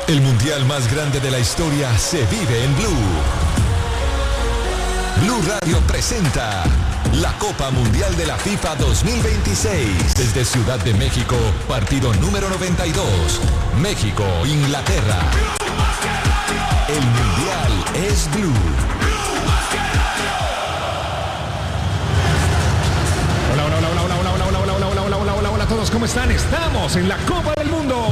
El mundial más grande de la historia se vive en Blue. Blue Radio presenta la Copa Mundial de la FIFA 2026. Desde Ciudad de México, partido número 92. México-Inglaterra. El mundial es Blue. Hola a todos, ¿cómo están? Estamos en la Copa del Mundo.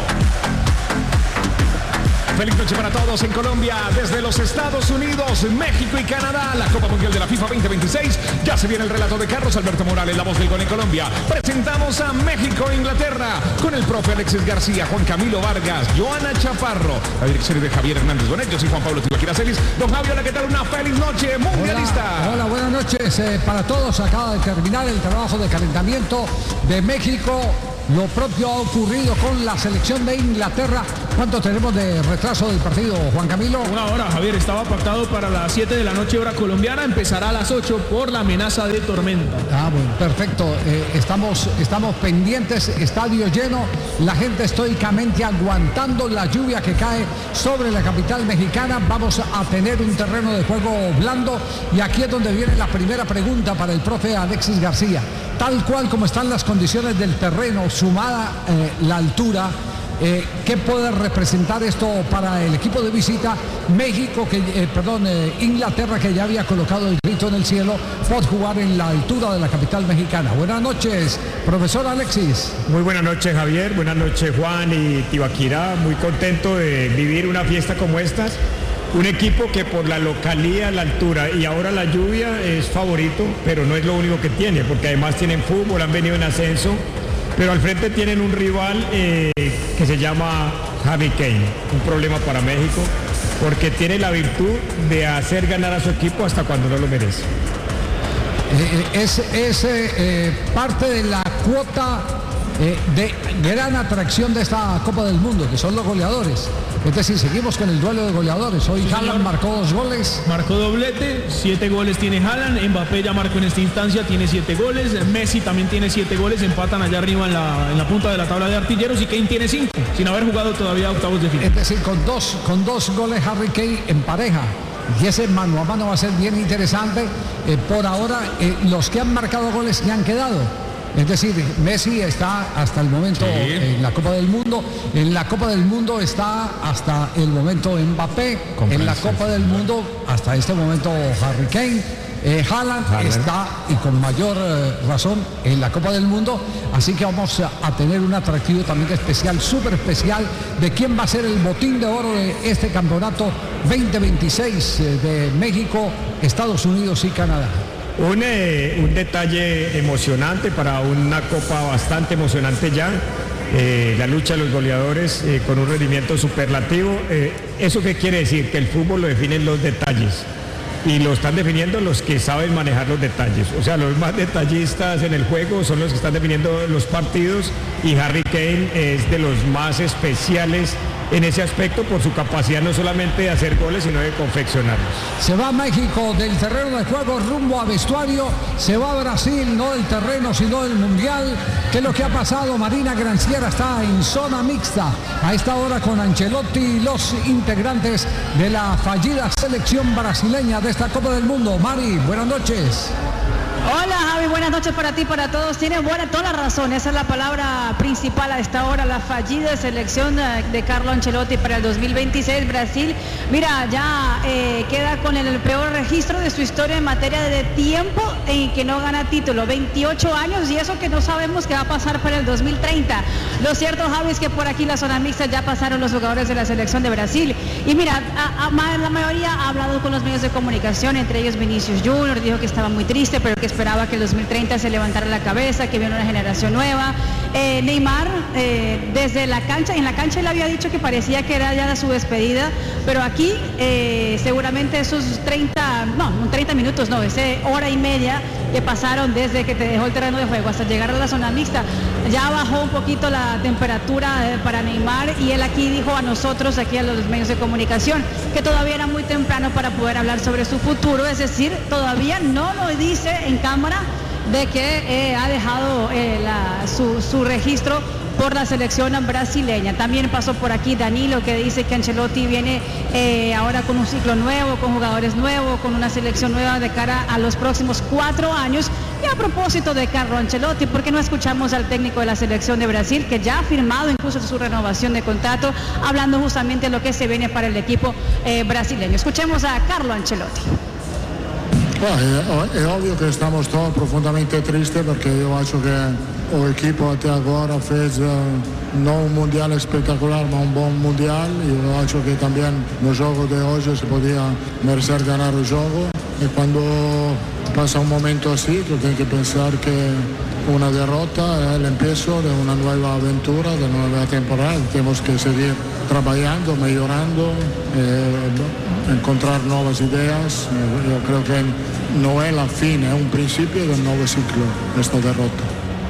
Feliz noche para todos en Colombia, desde los Estados Unidos, México y Canadá. La Copa Mundial de la FIFA 2026. Ya se viene el relato de Carlos Alberto Morales, la voz del gol en Colombia. Presentamos a México e Inglaterra con el profe Alexis García, Juan Camilo Vargas, Joana Chaparro, la dirección de Javier Hernández Bonellos y Juan Pablo Tibaquira Celis. Don Javier, hola, ¿qué tal? Una feliz noche mundialista. Hola, buenas noches para todos. Acaba de terminar el trabajo de calentamiento de México. Lo propio ha ocurrido con la selección de Inglaterra. ¿Cuánto tenemos de retraso del partido, Juan Camilo? Una hora, Javier. Estaba pactado para las 7 de la noche hora colombiana. Empezará a las 8 por la amenaza de tormenta. Bueno, perfecto. Estamos pendientes, estadio lleno. La gente estoicamente aguantando la lluvia que cae sobre la capital mexicana. Vamos a tener un terreno de juego blando. Y aquí es donde viene la primera pregunta para el profe Alexis García. Tal cual como están las condiciones del terreno, sumada la altura, ¿qué puede representar esto para el equipo de visita? Inglaterra, que ya había colocado el grito en el cielo por jugar en la altura de la capital mexicana. Buenas noches, profesor Alexis. Muy buenas noches, Javier. Buenas noches, Juan y Tibaquira. Muy contento de vivir una fiesta como estas. Un equipo que por la localía, la altura y ahora la lluvia es favorito, pero no es lo único que tiene, porque además tienen fútbol, han venido en ascenso, pero al frente tienen un rival que se llama Harry Kane, un problema para México, porque tiene la virtud de hacer ganar a su equipo hasta cuando no lo merece. Es parte de la cuota de gran atracción de esta Copa del Mundo, que son los goleadores. Es decir, seguimos con el duelo de goleadores. Hoy Haaland marcó 2 goles. Marcó doblete, 7 goles tiene Haaland. Mbappé ya marcó en esta instancia, tiene 7 goles. Messi también tiene 7 goles, empatan allá arriba en la punta de la tabla de artilleros. Y Kane tiene 5, sin haber jugado todavía octavos de final. Es decir, con dos goles Harry Kane en pareja. Y ese mano a mano va a ser bien interesante. Por ahora, los que han marcado goles se han quedado. Es decir, Messi está hasta el momento en la Copa del Mundo. En la Copa del Mundo está hasta el momento Mbappé. En la Copa del Mundo hasta este momento Harry Kane. Haaland está, y con mayor razón, en la Copa del Mundo. Así que vamos a tener un atractivo también especial, súper especial, de quién va a ser el botín de oro de este campeonato 2026 de México, Estados Unidos y Canadá. Un detalle emocionante para una copa bastante emocionante ya, la lucha de los goleadores con un rendimiento superlativo. ¿Eso qué quiere decir? Que el fútbol lo definen los detalles y lo están definiendo los que saben manejar los detalles. O sea, los más detallistas en el juego son los que están definiendo los partidos, y Harry Kane es de los más especiales en ese aspecto por su capacidad no solamente de hacer goles, sino de confeccionarlos. Se va México del terreno de juego rumbo a vestuario, se va a Brasil, no del terreno sino del mundial. ¿Qué es lo que ha pasado? Marina Granciera está en zona mixta a esta hora con Ancelotti y los integrantes de la fallida selección brasileña de esta Copa del Mundo. Mari, buenas noches. Hola Javi, buenas noches para ti, para todos. Tiene toda la razón, esa es la palabra principal a esta hora, la fallida selección de Carlo Ancelotti para el 2026. Brasil, mira, ya queda con el peor registro de su historia en materia de tiempo en que no gana título, 28 años, y eso que no sabemos qué va a pasar para el 2030. Lo cierto, Javi, es que por aquí la zona mixta ya pasaron los jugadores de la selección de Brasil, y mira, la mayoría ha hablado con los medios de comunicación, entre ellos Vinicius Junior, dijo que estaba muy triste, pero que esperaba que el 2030 se levantara la cabeza, que viene una generación nueva. Neymar, desde la cancha, en la cancha él había dicho que parecía que era ya su despedida, pero aquí seguramente esos 30 minutos, ese hora y media que pasaron desde que te dejó el terreno de juego hasta llegar a la zona mixta, ya bajó un poquito la temperatura para Neymar, y él aquí dijo a nosotros, aquí a los medios de comunicación, que todavía era muy temprano para poder hablar sobre su futuro, es decir, todavía no lo dice en cámara de que ha dejado su registro por la selección brasileña. También pasó por aquí Danilo, que dice que Ancelotti viene ahora con un ciclo nuevo, con jugadores nuevos, con una selección nueva de cara a los próximos 4 años. Y a propósito de Carlo Ancelotti, ¿por qué no escuchamos al técnico de la selección de Brasil, que ya ha firmado incluso su renovación de contrato, hablando justamente de lo que se viene para el equipo brasileño? Escuchemos a Carlo Ancelotti. È ovvio che stiamo profondamente tristes perché io acho che l'equipo até agora fez non un mondiale spettacolare ma un buon mondiale. Io acho che también no gioco de hoy se podía merecer ganar el juego, e quando pasa un momento así tú tienes que pensar que una derrota es el empiezo de una nueva aventura, de una nueva temporada. Tenemos que seguir trabajando, mejorando, encontrar nuevas ideas. Yo creo que no es la fin, es un principio del nuevo ciclo, esta derrota.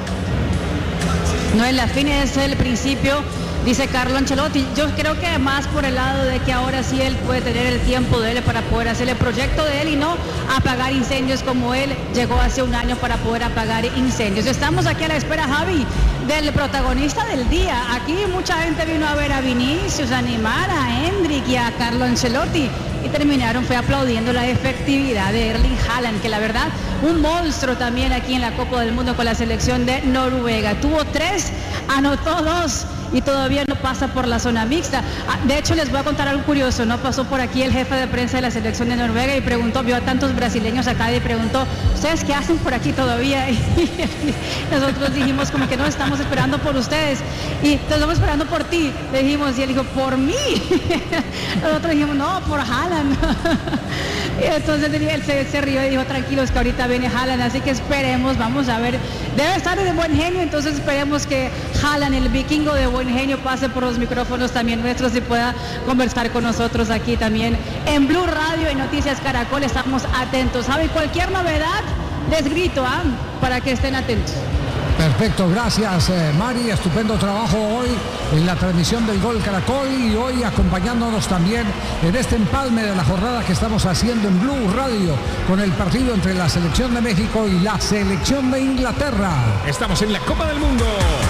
No es la fin, es el principio, dice Carlo Ancelotti. Yo creo que más por el lado de que ahora sí él puede tener el tiempo de él para poder hacer el proyecto de él y no apagar incendios como él llegó hace un año para poder apagar incendios. Estamos aquí a la espera, Javi, del protagonista del día. Aquí mucha gente vino a ver a Vinicius, a Neymar, a Endrick y a Carlo Ancelotti, y terminaron aplaudiendo la efectividad de Erling Haaland, que la verdad un monstruo también aquí en la Copa del Mundo con la selección de Noruega. Tuvo 3, anotó 2 y todavía no pasa por la zona mixta. De hecho, les voy a contar algo curioso, ¿no? Pasó por aquí el jefe de prensa de la selección de Noruega y preguntó, vio a tantos brasileños acá y preguntó, ¿ustedes qué hacen por aquí todavía? Y nosotros dijimos como que no, estamos esperando por ustedes y te estamos esperando por ti, le dijimos, y él dijo, ¿por mí? Nosotros dijimos, no, por Haaland. Y entonces él se rió y dijo, tranquilos que ahorita viene Haaland, así que esperemos, vamos a ver, debe estar de buen genio, entonces esperemos que Haaland, el vikingo de buen genio, pase por los micrófonos también nuestros y pueda conversar con nosotros aquí también en Blue Radio, en Noticias Caracol. Estamos atentos. ¿Sabe? Cualquier novedad les grito, para que estén atentos. Perfecto, gracias Mari, estupendo trabajo hoy en la transmisión del Gol Caracol y hoy acompañándonos también en este empalme de la jornada que estamos haciendo en Blue Radio con el partido entre la selección de México y la selección de Inglaterra. Estamos en la Copa del Mundo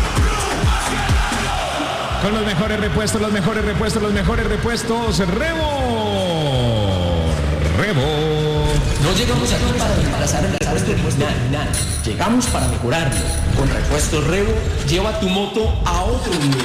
con los mejores repuestos, los mejores repuestos, los mejores repuestos. Rebo. No llegamos aquí para reemplazar el repuesto original, nada. Llegamos para mejorarlo. Con Repuestos Rebo, lleva tu moto a otro nivel.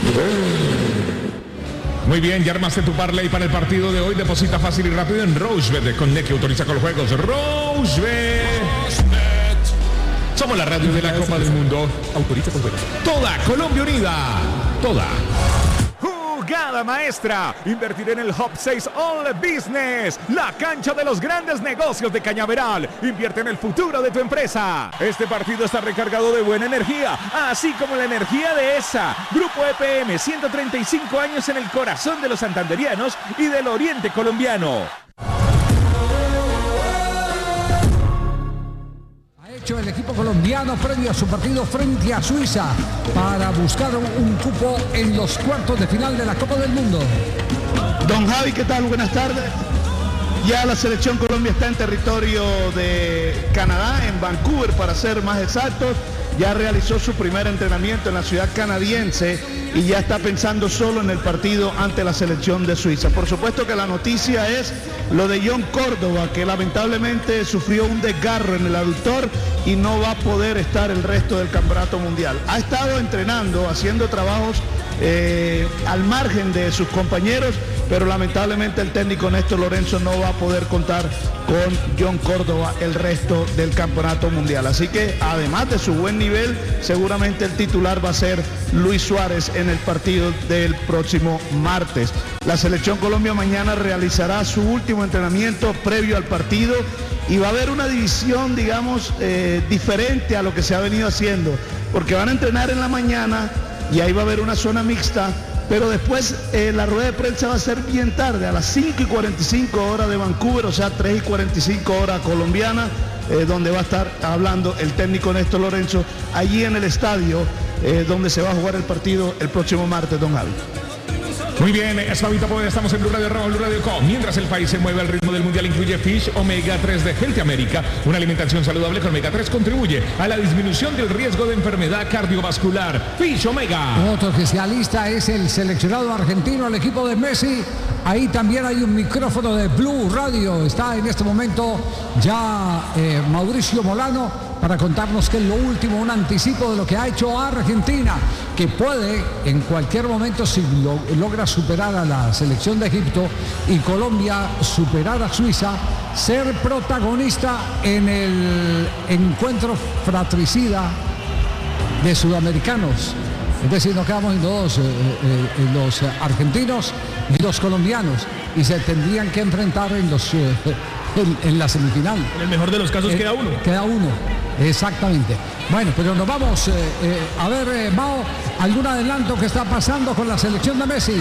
Muy bien, ya armaste tu parlay para el partido de hoy. Deposita fácil y rápido en Rosebet con NEC, que autoriza con los juegos. Rosebet. Somos la radio de la Copa del Mundo. Autoriza con juegos. Toda Colombia unida. Toda. Jugada maestra. Invertir en el Hub 6 All Business, la cancha de los grandes negocios de Cañaveral. Invierte en el futuro de tu empresa. Este partido está recargado de buena energía, así como la energía de ESA. Grupo EPM, 135 años en el corazón de los santanderianos y del oriente colombiano. El equipo colombiano previo a su partido frente a Suiza para buscar un cupo en los cuartos de final de la Copa del Mundo. Don Javi, ¿qué tal? Buenas tardes. Ya la selección Colombia está en territorio de Canadá, en Vancouver para ser más exactos. Ya realizó su primer entrenamiento en la ciudad canadiense y ya está pensando solo en el partido ante la selección de Suiza. Por supuesto que la noticia es lo de John Córdoba, que lamentablemente sufrió un desgarro en el aductor y no va a poder estar el resto del campeonato mundial. Ha estado entrenando, haciendo trabajos al margen de sus compañeros, pero lamentablemente el técnico Néstor Lorenzo no va a poder contar con John Córdoba el resto del campeonato mundial. Así que además de su buen nivel, seguramente el titular va a ser Luis Suárez en el partido del próximo martes. La selección Colombia mañana realizará su último entrenamiento previo al partido y va a haber una división, digamos, diferente a lo que se ha venido haciendo, porque van a entrenar en la mañana y ahí va a haber una zona mixta, pero después la rueda de prensa va a ser bien tarde, a las 5:45 hora de Vancouver, o sea 3:45 hora colombiana, donde va a estar hablando el técnico Néstor Lorenzo, allí en el estadio donde se va a jugar el partido el próximo martes, don Javi. Muy bien, Fabito Poveda, estamos en Blue Radio Ramos, Blue Radio Co. Mientras el país se mueve al ritmo del mundial, incluye Fish Omega 3 de Healthy America. Una alimentación saludable con Omega 3 contribuye a la disminución del riesgo de enfermedad cardiovascular. Fish Omega. Otro especialista es el seleccionado argentino, el equipo de Messi. Ahí también hay un micrófono de Blue Radio. Está en este momento ya Mauricio Molano para contarnos que es lo último, un anticipo de lo que ha hecho Argentina, que puede en cualquier momento, si logra superar a la selección de Egipto y Colombia superar a Suiza, ser protagonista en el encuentro fratricida de sudamericanos. Es decir, nos quedamos en los argentinos y los colombianos, y se tendrían que enfrentar en la semifinal. En el mejor de los casos queda uno. Queda uno, exactamente. Bueno, pero nos vamos a ver, Mao, algún adelanto que está pasando con la selección de Messi.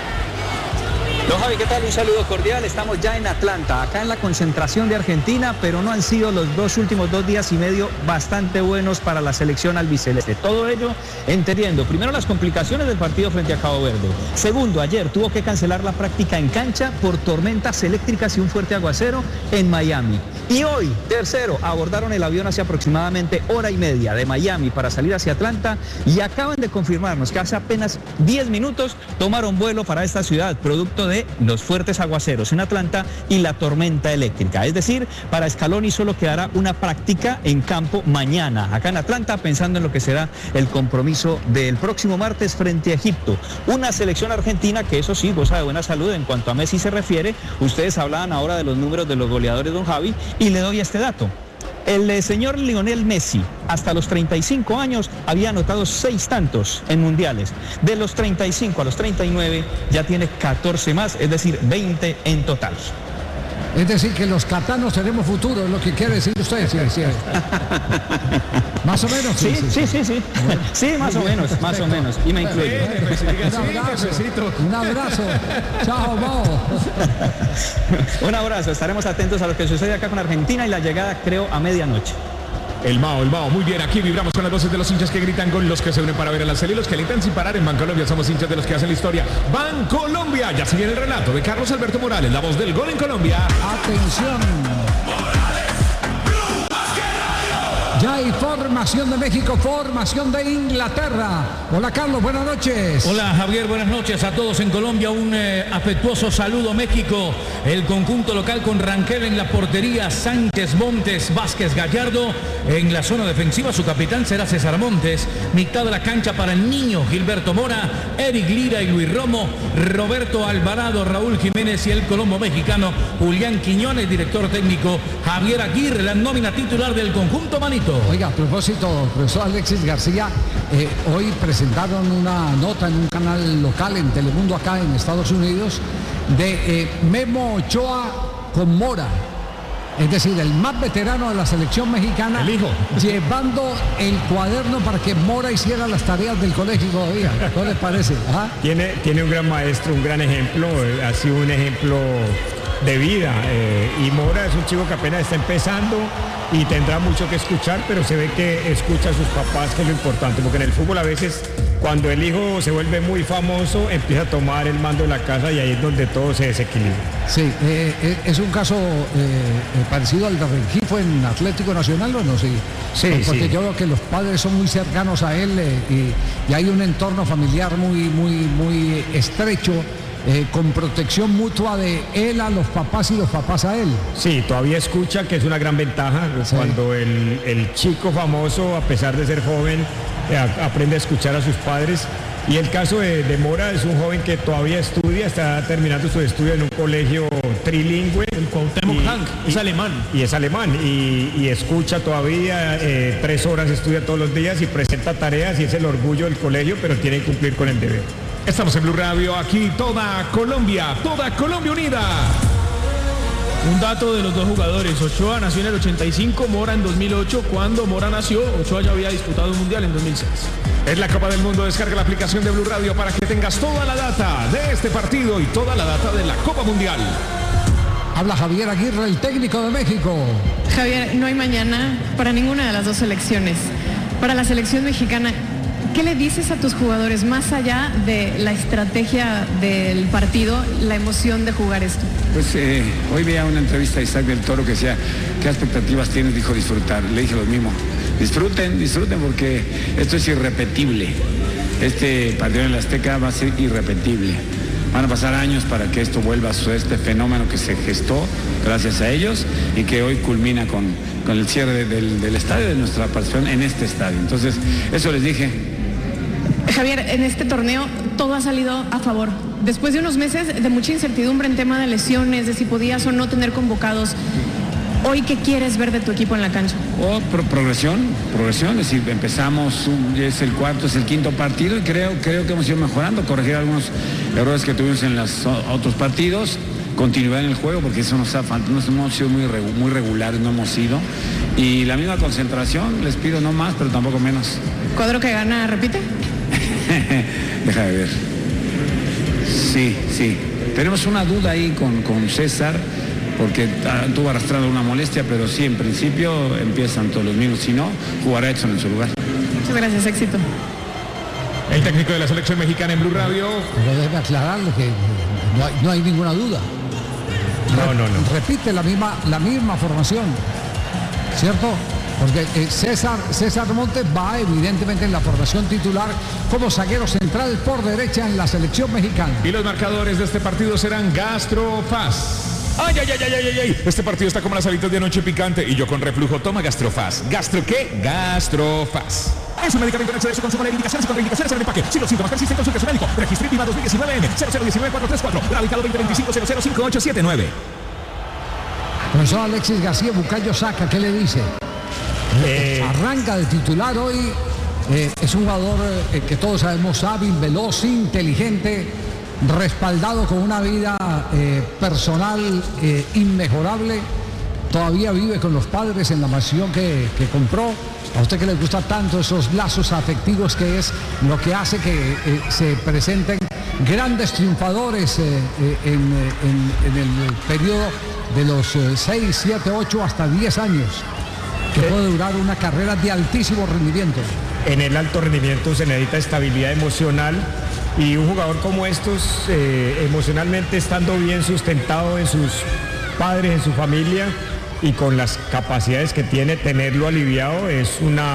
Don Javi, ¿qué tal? Un saludo cordial. Estamos ya en Atlanta, acá en la concentración de Argentina, pero no han sido los últimos 2 días y medio bastante buenos para la selección albiceleste. Todo ello entendiendo, primero, las complicaciones del partido frente a Cabo Verde. Segundo, ayer tuvo que cancelar la práctica en cancha por tormentas eléctricas y un fuerte aguacero en Miami. Y hoy, tercero, abordaron el avión hace aproximadamente hora y media de Miami para salir hacia Atlanta y acaban de confirmarnos que hace apenas 10 minutos tomaron vuelo para esta ciudad, producto de los fuertes aguaceros en Atlanta y la tormenta eléctrica. Es decir, para Scaloni solo quedará una práctica en campo mañana, acá en Atlanta, pensando en lo que será el compromiso del próximo martes frente a Egipto. Una selección argentina que, eso sí, goza de buena salud en cuanto a Messi se refiere. Ustedes hablaban ahora de los números de los goleadores, don Javi, y le doy este dato. El señor Lionel Messi, hasta los 35 años, había anotado 6 tantos en mundiales. De los 35 a los 39 ya tiene 14 más, es decir, 20 en total. Es decir, que los catanos tenemos futuro, es lo que quiere decir usted. Sí. Más o menos. Sí. Bueno, sí, más o menos. Y me incluye. Un abrazo. Chao, Mao. Un abrazo. Estaremos atentos a lo que sucede acá con Argentina y la llegada, creo, a medianoche. El Mao, muy bien, aquí vibramos con las voces de los hinchas que gritan, con los que se unen para ver a la serie, los que alientan sin parar. En Bancolombia somos hinchas de los que hacen la historia. Bancolombia, ya se viene el relato de Carlos Alberto Morales, la voz del gol en Colombia. Atención. Ya hay formación de México, formación de Inglaterra. Hola Carlos, buenas noches. Hola Javier, buenas noches a todos en Colombia. Un afectuoso saludo México. El conjunto local con Rangel en la portería, Sánchez, Montes, Vázquez, Gallardo. En la zona defensiva su capitán será César Montes. Mitad de la cancha para el niño Gilberto Mora, Eric Lira y Luis Romo, Roberto Alvarado, Raúl Jiménez y el colombo mexicano Julián Quiñones, director técnico Javier Aguirre, la nómina titular del conjunto manito. Oiga, a propósito, profesor Alexis García, hoy presentaron una nota en un canal local en Telemundo acá en Estados Unidos de Memo Ochoa con Mora. Es decir, el más veterano de la selección mexicana, el hijo, llevando el cuaderno para que Mora hiciera las tareas del colegio todavía. ¿Qué les parece? ¿Ah? Tiene un gran maestro, un gran ejemplo, ha sido un ejemplo de vida, y Mora es un chico que apenas está empezando y tendrá mucho que escuchar, pero se ve que escucha a sus papás, que es lo importante, porque en el fútbol a veces cuando el hijo se vuelve muy famoso empieza a tomar el mando de la casa y ahí es donde todo se desequilibra. Sí, es un caso parecido al de Rengifo en Atlético Nacional, ¿o no? Sí, porque yo veo que los padres son muy cercanos a él y hay un entorno familiar muy estrecho. Con protección mutua de él a los papás y los papás a él. Sí, todavía escucha, que es una gran ventaja, sí. Cuando el chico famoso, a pesar de ser joven, aprende a escuchar a sus padres. Y el caso de Mora es un joven que todavía estudia, está terminando sus estudios en un colegio trilingüe. El Cuauhtémoc Hank, es alemán. Y es alemán, y escucha todavía, 3 horas estudia todos los días y presenta tareas y es el orgullo del colegio, pero tiene que cumplir con el deber. Estamos en Blue Radio, aquí toda Colombia unida. Un dato de los dos jugadores: Ochoa nació en el 85, Mora en 2008. Cuando Mora nació, Ochoa ya había disputado un mundial en 2006. Es la Copa del Mundo. Descarga la aplicación de Blue Radio para que tengas toda la data de este partido y toda la data de la Copa Mundial. Habla Javier Aguirre, el técnico de México. Javier, no hay mañana para ninguna de las dos selecciones. Para la selección mexicana, ¿qué le dices a tus jugadores más allá de la estrategia del partido, la emoción de jugar esto? Pues hoy veía una entrevista de Isaac del Toro que decía, ¿qué expectativas tienes? Dijo disfrutar. Le dije lo mismo. Disfruten porque esto es irrepetible. Este partido en la Azteca va a ser irrepetible. Van a pasar años para que esto vuelva a suceder, este fenómeno que se gestó gracias a ellos y que hoy culmina con el cierre del estadio, de nuestra participación en este estadio. Entonces, eso les dije. Javier, en este torneo todo ha salido a favor. Después de unos meses de mucha incertidumbre en tema de lesiones, de si podías o no tener convocados, ¿hoy qué quieres ver de tu equipo en la cancha? Progresión, es decir, empezamos, es el cuarto, es el quinto partido y creo que hemos ido mejorando, corregir algunos errores que tuvimos en los otros partidos, continuidad en el juego, porque eso nos ha faltado, no hemos sido muy regulares, no hemos sido, y la misma concentración, les pido no más, pero tampoco menos. ¿Cuadro que gana, repite? Deja de ver. Sí, tenemos una duda ahí con César, porque tuvo arrastrando una molestia, pero sí, en principio empiezan todos los mismos, si no, jugará Edson en su lugar. Muchas gracias, éxito. El técnico de la selección mexicana en Blue Radio. Pero déjeme aclararle que no hay ninguna duda. No. Repite la misma formación, ¿cierto? Porque César Montes va evidentemente en la formación titular como zaguero central por derecha en la selección mexicana. Y los marcadores de este partido serán Gastrofaz. ¡Ay! Este partido está como las alitas de anoche picante y yo con reflujo. Toma Gastrofaz. ¿Gastro qué? Gastrofaz. Es un medicamento en exceso, consumo de indicaciones y contraindicaciones en el empaque. Si los síntomas persisten, consulte a su médico. Registre Viva 2019 M 0019-434. Radicado 2025-005879. Profesor Alexis García Bucayo Saca, ¿qué le dice? Arranca de titular hoy. Es un jugador que todos sabemos hábil, veloz, inteligente, respaldado con una vida personal inmejorable. Todavía vive con los padres en la mansión que compró. A usted que le gusta tanto esos lazos afectivos, que es lo que hace que se presenten grandes triunfadores en el periodo de los 6, 7, 8 hasta 10 años, que puede durar una carrera de altísimo rendimiento. En el alto rendimiento se necesita estabilidad emocional, y un jugador como estos, emocionalmente estando bien sustentado en sus padres, en su familia, y con las capacidades que tiene, tenerlo aliviado es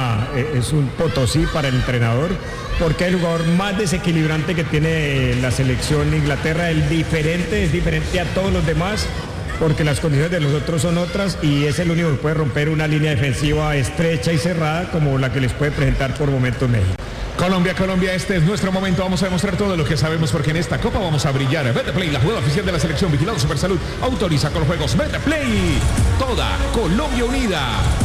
un potosí para el entrenador, porque es el jugador más desequilibrante que tiene la selección de Inglaterra. Es diferente a todos los demás, porque las condiciones de los otros son otras, y es el único que puede romper una línea defensiva estrecha y cerrada como la que les puede presentar por momentos México. Colombia, este es nuestro momento. Vamos a demostrar todo lo que sabemos, porque en esta Copa vamos a brillar. Betplay, la jugada oficial de la selección, vigilado Supersalud, autoriza con los juegos. Betplay, toda Colombia unida.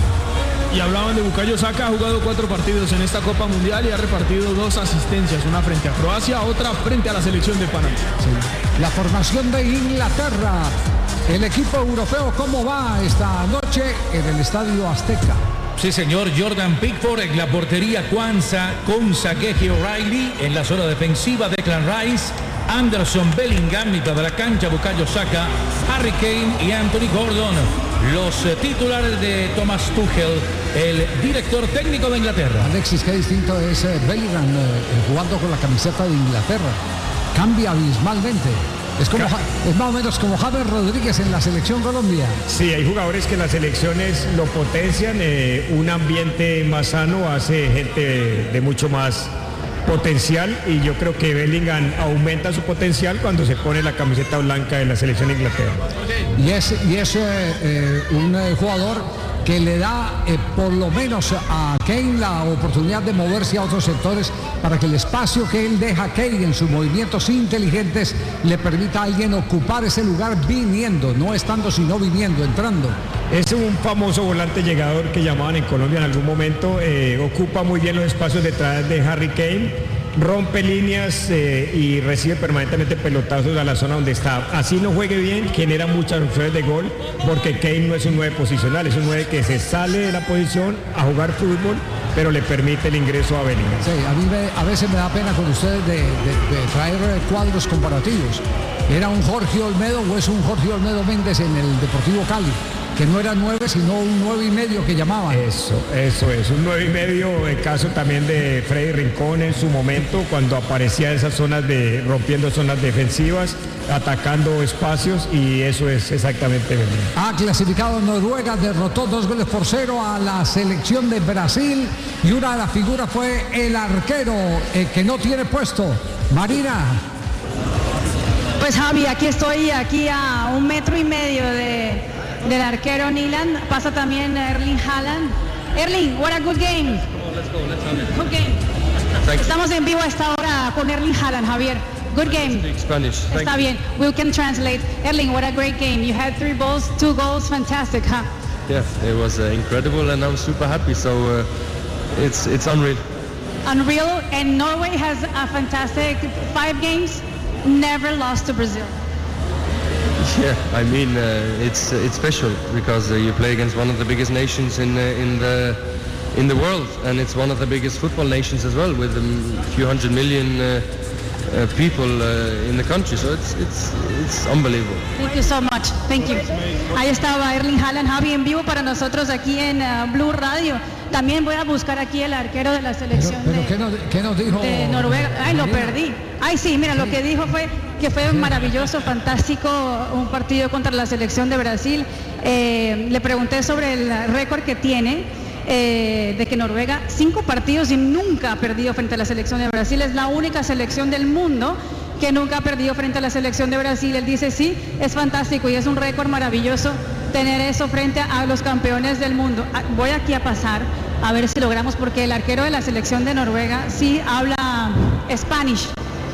Y hablaban de Bucayo Saca, ha jugado 4 partidos en esta Copa Mundial y ha repartido 2 asistencias, una frente a Croacia, otra frente a la selección de Panamá. Sí. La formación de Inglaterra, el equipo europeo, ¿cómo va esta noche en el Estadio Azteca? Sí, señor. Jordan Pickford en la portería, Kwanzaa, Keji O'Reilly en la zona defensiva, Declan Rice, Anderson, Bellingham, mitad de la cancha, Bukayo Saka, Harry Kane y Anthony Gordon. Los titulares de Thomas Tuchel, el director técnico de Inglaterra. Alexis, qué distinto es Bellingham jugando con la camiseta de Inglaterra. Cambia abismalmente. Es más o menos como James Rodríguez en la selección Colombia. Sí, hay jugadores que en las selecciones lo potencian. Un ambiente más sano hace gente de mucho más potencial, y yo creo que Bellingham aumenta su potencial cuando se pone la camiseta blanca de la selección de Inglaterra. Y es un jugador que le da por lo menos a Kane la oportunidad de moverse a otros sectores, para que el espacio que él deja a Kane en sus movimientos inteligentes le permita a alguien ocupar ese lugar viniendo, no estando sino viniendo, entrando. Es un famoso volante llegador que llamaban en Colombia en algún momento. Ocupa muy bien los espacios detrás de Harry Kane, rompe líneas y recibe permanentemente pelotazos a la zona donde está. Así no juegue bien, genera muchas opciones de gol, porque Kane no es un 9 posicional, es un 9 que se sale de la posición a jugar fútbol, pero le permite el ingreso a Bellingham. Sí, a mí a veces me da pena con ustedes de traer cuadros comparativos. ¿Era un Jorge Olmedo o es un Jorge Olmedo Méndez en el Deportivo Cali? que no era 9, sino un 9,5 que llamaban. Eso es, un 9,5, el caso también de Freddy Rincón en su momento, cuando aparecía esas zonas rompiendo zonas defensivas, atacando espacios, y eso es exactamente verdad. Ha clasificado Noruega, derrotó 2-0 a la selección de Brasil, y una de las figuras fue el arquero que no tiene puesto. Marina. Pues Javi, aquí estoy, aquí a 1,5 metros del arquero Nyland. Pasa también Erling Haaland. Erling, what a good game. Good game. Estamos en vivo a esta hora con Erling Haaland, Javier. Good game. Speak Spanish. Está bien. We can translate. Erling, what a great game. You had 3 balls, 2 goals. Fantastic, huh? Yeah, it was incredible, and I'm super happy. So it's unreal. Unreal. And Norway has a fantastic 5 games. Never lost to Brazil. Yeah, I mean it's special because you play against one of the biggest nations in the world, and it's one of the biggest football nations as well, with a few hundred million people in the country. So it's unbelievable. Thank you so much. Thank you. Ahí estaba Erling Haaland, Javi, en vivo para nosotros aquí en Blue Radio. También voy a buscar aquí el arquero de la selección ¿qué nos dijo? De Noruega. Ay, lo perdí. Ay, sí, mira, lo que dijo fue que fue maravilloso, fantástico, un partido contra la selección de Brasil. Le pregunté sobre el récord que tiene de que Noruega 5 partidos y nunca ha perdido frente a la selección de Brasil. Es la única selección del mundo que nunca ha perdido frente a la selección de Brasil. Él dice sí, es fantástico y es un récord maravilloso tener eso frente a los campeones del mundo. Voy aquí a pasar a ver si logramos, porque el arquero de la selección de Noruega sí habla Spanish.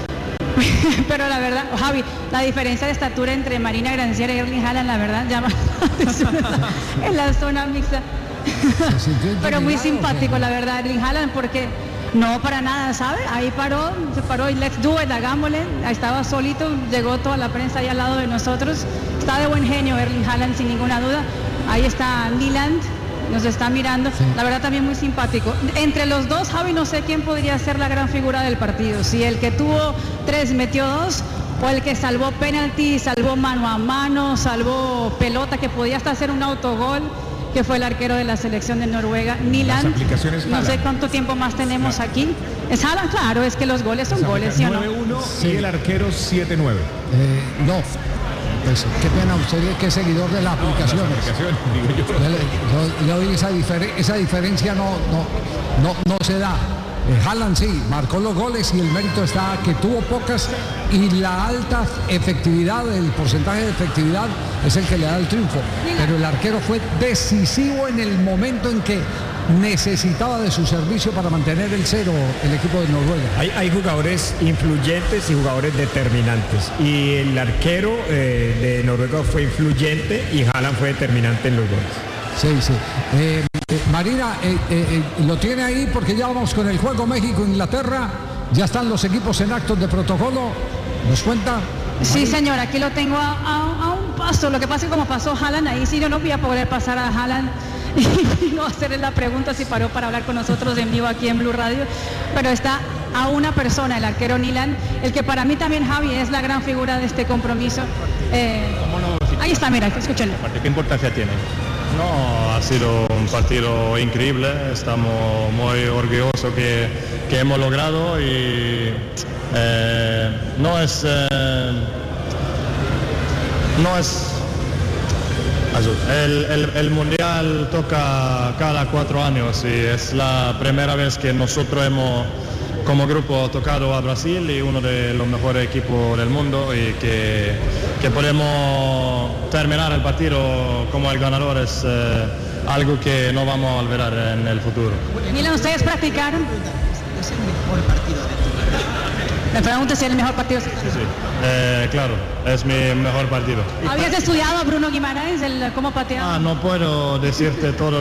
Pero la verdad, Javi, la diferencia de estatura entre Marina Granciera y Erling Haaland, la verdad, llama en la zona mixta. Pero muy simpático, la verdad, Erling Haaland, porque no, para nada, ¿sabe? Ahí se paró y let's do it, hagámosle. Ahí estaba solito, llegó toda la prensa ahí al lado de nosotros. Está de buen genio Erling Haaland, sin ninguna duda. Ahí está Nyland, nos está mirando. Sí. La verdad, también muy simpático. Entre los dos, Javi, no sé quién podría ser la gran figura del partido. Si el que tuvo 3 metió 2, o el que salvó penalti, salvó mano a mano, salvó pelota, que podía hasta hacer un autogol, que fue el arquero de la selección de Noruega, Nyland. No sé cuánto tiempo más tenemos aquí. Es Haaland, claro, es que los goles son goles, ¿sí o no? 9-1 sí. Y el arquero 7-9. No, pues qué pena, usted que es seguidor de las aplicaciones. Le doy esa diferencia no se da. Haaland sí, marcó los goles y el mérito está que tuvo pocas, y la alta efectividad, el porcentaje de efectividad es el que le da el triunfo. Pero el arquero fue decisivo en el momento en que necesitaba de su servicio para mantener el 0 el equipo de Noruega. Hay jugadores influyentes y jugadores determinantes, y el arquero de Noruega fue influyente y Haaland fue determinante en los goles. Sí. Marina, lo tiene ahí porque ya vamos con el juego México-Inglaterra. Ya están los equipos en actos de protocolo. ¿Nos cuenta? Sí, señor, aquí lo tengo a un paso. Lo que pasa es que como pasó Haaland, ahí sí yo no voy a poder pasar a Haaland y no hacerle la pregunta si paró para hablar con nosotros en vivo aquí en Blue Radio. Pero está a una persona, el arquero Nyland, el que para mí también, Javi, es la gran figura de este compromiso. Ahí está, mira, escúchenlo. ¿Qué importancia tiene? No, ha sido un partido increíble, estamos muy orgullosos que hemos logrado, y no es el mundial toca cada 4 años, y es la primera vez que nosotros hemos como grupo tocado a Brasil, y uno de los mejores equipos del mundo, y que podemos terminar el partido como el ganador es algo que no vamos a olvidar en el futuro. Miren, ¿ustedes practicaron? ¿Es el mejor partido de tu carrera? Me pregunto si es el mejor partido. Sí. Claro, es mi mejor partido. ¿Habías estudiado a Bruno Guimaraes, cómo pateaba? No puedo decirte todo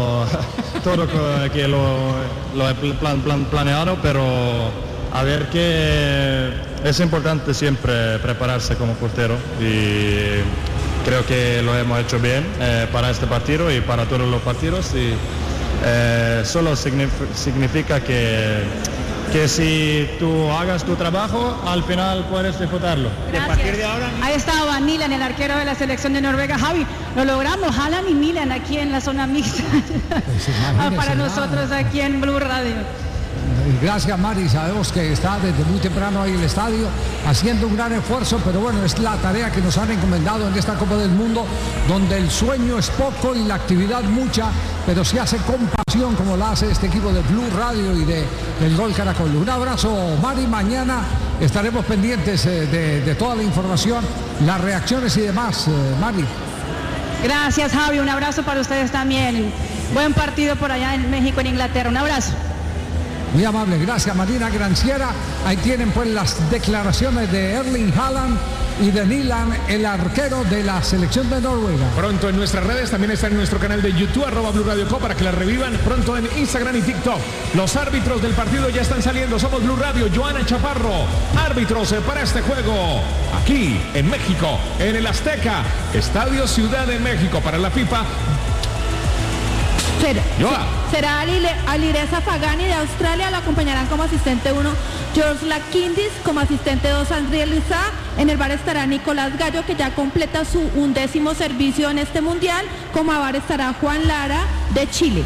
que lo he planeado, pero a ver, que es importante siempre prepararse como portero, y creo que lo hemos hecho bien para este partido y para todos los partidos, y solo significa que que si tú hagas tu trabajo, al final puedes disfrutarlo. Gracias. Ahí estaba Milan, el arquero de la selección de Noruega. Javi, lo logramos, Haaland y Milan aquí en la zona mixta. Para nosotros aquí en Blue Radio. Gracias, Mari. Sabemos que está desde muy temprano ahí en el estadio haciendo un gran esfuerzo, pero bueno, es la tarea que nos han encomendado en esta Copa del Mundo, donde el sueño es poco y la actividad mucha, pero se hace con pasión como la hace este equipo de Blue Radio y del Gol Caracol. Un abrazo, Mari. Mañana estaremos pendientes de toda la información, las reacciones y demás, Mari. Gracias, Javi. Un abrazo para ustedes también. Buen partido por allá en México, en Inglaterra. Un abrazo. Muy amable, gracias Marina Granciera. Ahí tienen pues las declaraciones de Erling Haaland y de Milan, el arquero de la selección de Noruega. Pronto en nuestras redes, también está en nuestro canal de YouTube, @Blue Radio Co, para que la revivan. Pronto en Instagram y TikTok. Los árbitros del partido ya están saliendo. Somos Blue Radio. Joana Chaparro, árbitros para este juego. Aquí en México, en el Azteca, Estadio Ciudad de México, para la FIFA. Será Alireza Fagani de Australia, lo acompañarán como asistente 1 George Lakindis, como asistente 2 André Luzá. En el bar estará Nicolás Gallo, que ya completa su 11º servicio en este mundial. Como bar estará Juan Lara de Chile.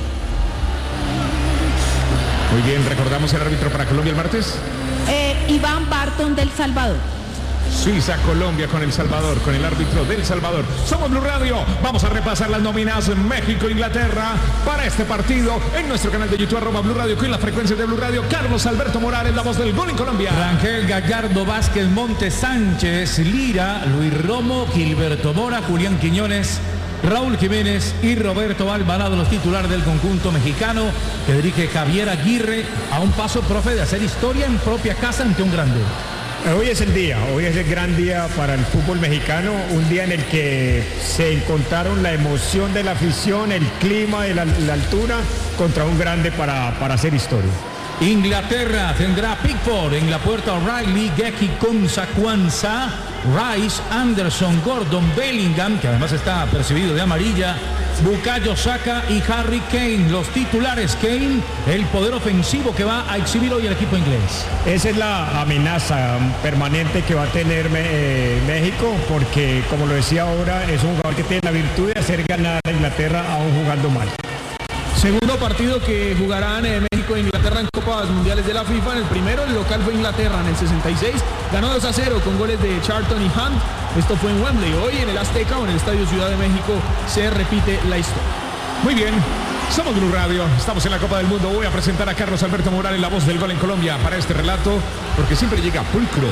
Muy bien, recordamos el árbitro para Colombia el martes. Iván Barton del Salvador. Suiza, Colombia con El Salvador, con el árbitro del Salvador. Somos Blue Radio. Vamos a repasar las nóminas México, Inglaterra para este partido en nuestro canal de YouTube @Blue Radio, con la frecuencia de Blue Radio. Carlos Alberto Morales, la voz del gol en Colombia. Rangel Gallardo, Vázquez, Montes, Sánchez, Lira, Luis Romo, Gilberto Mora, Julián Quiñones, Raúl Jiménez y Roberto Alvarado, los titulares del conjunto mexicano que dirige Javier Aguirre, a un paso, profe, de hacer historia en propia casa ante un grande. Hoy es el día, hoy es el gran día para el fútbol mexicano, un día en el que se encontraron la emoción de la afición, el clima y la altura contra un grande para hacer historia. Inglaterra tendrá Pickford en la puerta, O'Reilly, Geki, Konsa, Kwanza, Rice, Anderson, Gordon, Bellingham, que además está percibido de amarilla, Bukayo Saka y Harry Kane, los titulares. Kane, el poder ofensivo que va a exhibir hoy el equipo inglés. Esa es la amenaza permanente que va a tener México, porque como lo decía ahora, es un jugador que tiene la virtud de hacer ganar a Inglaterra aún jugando mal. Segundo partido que jugarán México e Inglaterra en Copas Mundiales de la FIFA. En el primero, el local fue Inglaterra en el 66. Ganó 2-0 con goles de Charlton y Hunt. Esto fue en Wembley. Hoy en el Azteca o en el Estadio Ciudad de México se repite la historia. Muy bien. Somos Blue Radio, estamos en la Copa del Mundo. Voy a presentar a Carlos Alberto Morales, la voz del gol en Colombia, para este relato, porque siempre llega pulcro.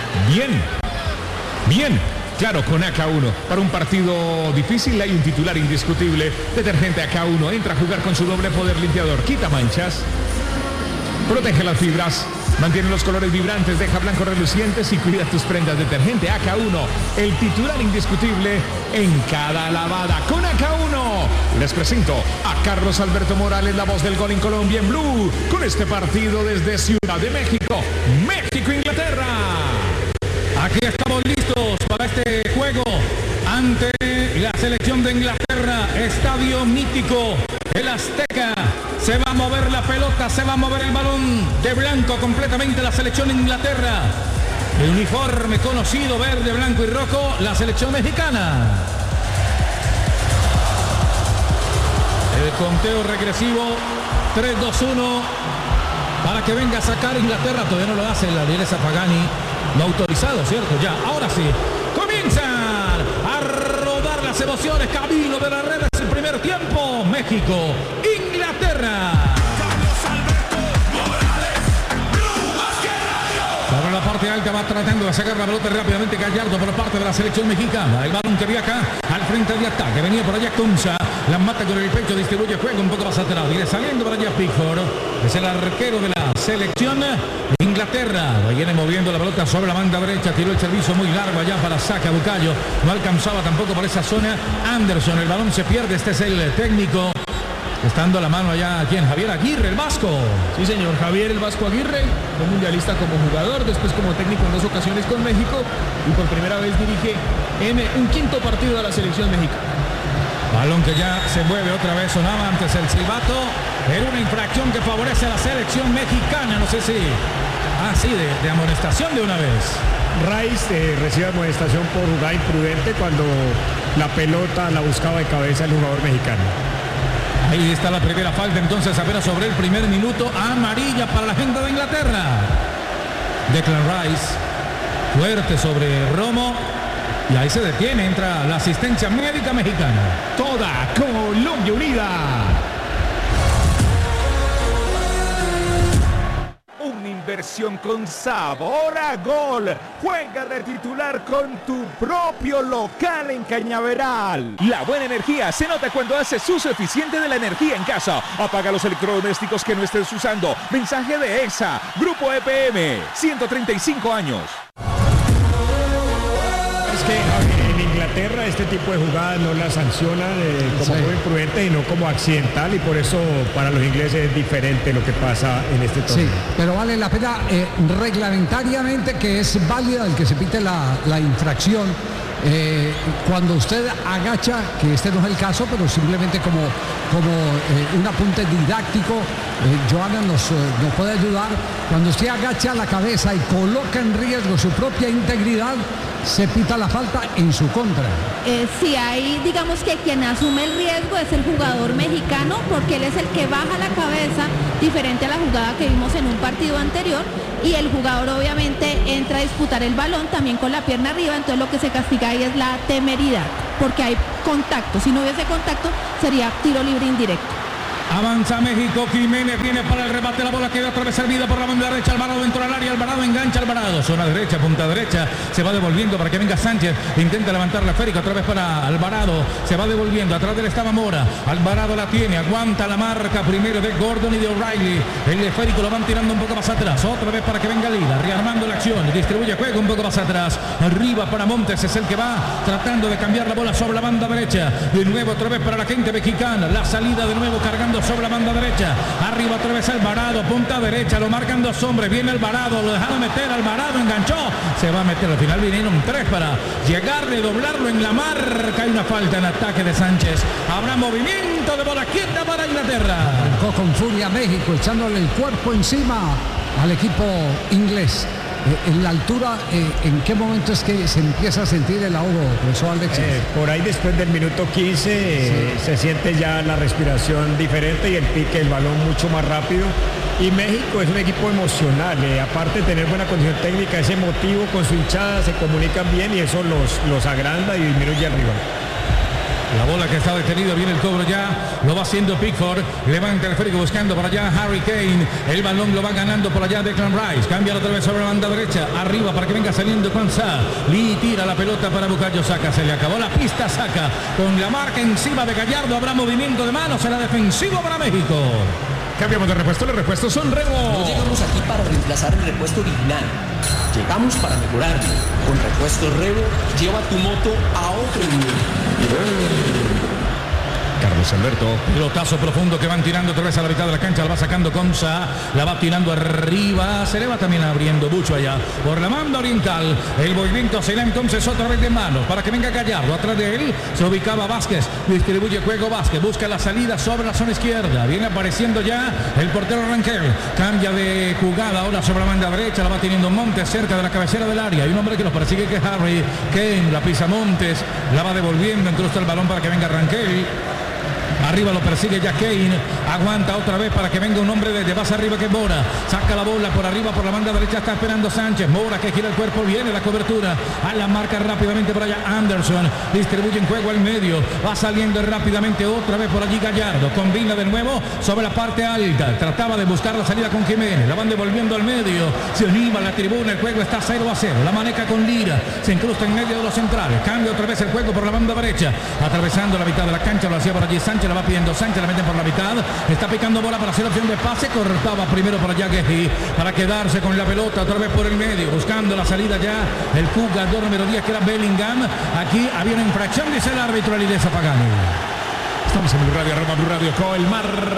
Bien. Claro, con AK1. Para un partido difícil hay un titular indiscutible. Detergente AK1. Entra a jugar con su doble poder limpiador. Quita manchas. Protege las fibras. Mantiene los colores vibrantes. Deja blancos relucientes y cuida tus prendas. Detergente AK1. El titular indiscutible en cada lavada. Con AK1. Les presento a Carlos Alberto Morales, la voz del gol en Colombia en Blue. Con este partido desde Ciudad de México. México-Inglaterra. Aquí estamos listos para este juego ante la selección de Inglaterra. Estadio mítico, el Azteca. Se va a mover la pelota, se va a mover el balón de blanco completamente la selección de Inglaterra. El uniforme conocido, verde, blanco y rojo, la selección mexicana. El conteo regresivo, 3-2-1, para que venga a sacar Inglaterra. Todavía no lo hace la Alireza Fagani. No autorizado, ¿cierto? Ya, ahora sí. Comienzan a rodar las emociones. Camilo de la Red es el primer tiempo. México, Inglaterra. Para la parte alta va tratando de sacar la pelota rápidamente Gallardo por parte de la selección mexicana. El balón que viaja al frente de ataque. Venía por allá Konsa. La mata con el pecho, distribuye juego un poco más atrás. Viene saliendo por allá Pickford. Es el arquero de la selección de Inglaterra. Viene moviendo la pelota sobre la banda derecha. Tiró el servicio muy largo allá para Saka. Bukayo no alcanzaba tampoco por esa zona. Anderson, el balón se pierde. Este es el técnico. Estando la mano allá, ¿quién? Javier Aguirre, el vasco. Sí, señor, Javier el Vasco Aguirre, fue mundialista como jugador, después como técnico en 2 ocasiones con México y por primera vez dirige en un 5.º partido de la selección mexicana. Balón que ya se mueve otra vez, sonaba antes el silbato. Era una infracción que favorece a la selección mexicana, no sé si así de amonestación de una vez. Rice recibe amonestación por jugar imprudente cuando la pelota la buscaba de cabeza el jugador mexicano. Ahí está la primera falta, entonces apenas sobre el primer minuto, amarilla para la gente de Inglaterra. Declan Rice, fuerte sobre Romo, y ahí se detiene, entra la asistencia médica mexicana. Toda Colombia unida. Una inversión con sabor a gol. Juega de titular con tu propio local en Cañaveral. La buena energía se nota cuando haces uso eficiente de la energía en casa. Apaga los electrodomésticos que no estés usando. Mensaje de EXA, Grupo EPM, 135 años. Es que en Inglaterra este tipo de jugadas no las sancionan como muy imprudente y no como accidental, y por eso para los ingleses es diferente lo que pasa en este torneo. Sí, pero vale la pena reglamentariamente que es válida el que se pite la infracción. Cuando usted agacha, que este no es el caso, pero simplemente como un apunte didáctico, Joana nos puede ayudar. Cuando usted agacha la cabeza y coloca en riesgo su propia integridad, se pita la falta en su contra. Sí, ahí digamos que quien asume el riesgo es el jugador mexicano, porque él es el que baja la cabeza, diferente a la jugada que vimos en un partido anterior, y el jugador obviamente entra a disputar el balón también con la pierna arriba, entonces lo que se castiga ahí es la temeridad, porque hay contacto. Si no hubiese contacto sería tiro libre indirecto. Avanza México, Jiménez viene para el remate, la bola queda otra vez servida por la banda derecha, Alvarado dentro del área, Alvarado engancha, Alvarado, zona derecha, punta derecha, se va devolviendo para que venga Sánchez, intenta levantar la esférica, otra vez para Alvarado, se va devolviendo, atrás de él estaba Mora, Alvarado la tiene, aguanta la marca primero de Gordon y de O'Reilly, el esférico lo van tirando un poco más atrás, otra vez para que venga Lila, rearmando la acción, distribuye juego un poco más atrás, arriba para Montes, es el que va tratando de cambiar la bola sobre la banda derecha, de nuevo otra vez para la gente mexicana, la salida de nuevo cargando sobre la banda derecha, arriba otra vez Alvarado, punta derecha, lo marcan dos hombres, viene Alvarado, lo dejaron meter, Alvarado enganchó, se va a meter, al final vinieron tres para llegarle, doblarlo en la marca, hay una falta en ataque de Sánchez, habrá movimiento de bola quieta para Inglaterra. Arrancó con furia México, echándole el cuerpo encima al equipo inglés. En la altura, ¿en qué momento es que se empieza a sentir el ahogo, profesor Alexis? Por ahí después del minuto 15 se siente ya la respiración diferente y el pique del balón mucho más rápido. Y México es un equipo emocional, aparte de tener buena condición técnica, es emotivo con su hinchada, se comunican bien y eso los agranda y disminuye al rival. La bola que está detenida, viene el cobro ya, lo va haciendo Pickford, levanta el esférico buscando por allá Harry Kane, el balón lo va ganando por allá Declan Rice, cambia otra vez sobre la banda derecha, arriba para que venga saliendo Kwanzaa, Lee tira la pelota para Bukayo Saka, se le acabó la pista Saka, con la marca encima de Gallardo, habrá movimiento de manos en la defensiva para México. Cambiamos de repuesto, los repuestos son Rebo. No llegamos aquí para reemplazar el repuesto original, llegamos para mejorarlo. Con repuestos Rebo, lleva tu moto a otro nivel. Carlos Alberto. Pelotazo profundo que van tirando otra vez a la mitad de la cancha, la va sacando Kwanzaa, la va tirando arriba, se le va también abriendo mucho allá por la banda oriental, el movimiento se le entonces otra vez de manos para que venga Gallardo, atrás de él se ubicaba Vázquez, distribuye juego Vázquez, busca la salida sobre la zona izquierda, viene apareciendo ya el portero Rangel, cambia de jugada ahora sobre la banda derecha, la va teniendo Montes cerca de la cabecera del área, hay un hombre que los persigue que es Harry Kane, la pisa Montes, la va devolviendo, incrusta el balón para que venga Rangel. Arriba lo persigue ya Kane, aguanta otra vez para que venga un hombre desde más arriba que Mora, saca la bola por arriba por la banda derecha, está esperando Sánchez, Mora que gira el cuerpo, viene la cobertura, a la marca rápidamente por allá Anderson, distribuye en juego al medio, va saliendo rápidamente otra vez por allí Gallardo, combina de nuevo sobre la parte alta, trataba de buscar la salida con Jiménez, la van devolviendo al medio, se anima la tribuna, el juego está 0-0, la maneja con Lira, se incrusta en medio de los centrales, cambia otra vez el juego por la banda derecha, atravesando la mitad de la cancha, lo hacía por allí Sánchez, la va pidiendo Sánchez, la meten por la mitad, está picando bola para hacer opción de pase, cortaba primero por allá Gueji, para quedarse con la pelota otra vez por el medio, buscando la salida ya el jugador número 10 que era Bellingham, aquí había una infracción, dice el árbitro Alireza Pagani. Estamos en Blue Radio, arroba Blue Radio con el